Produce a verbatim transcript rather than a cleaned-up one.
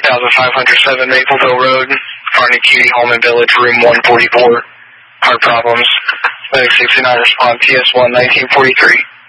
thousand five hundred seven Mapleville Road, Farney Cutie, Holman Village, room one forty-four. Heart problems. Medic sixty-nine, respond T S one nineteen forty-three.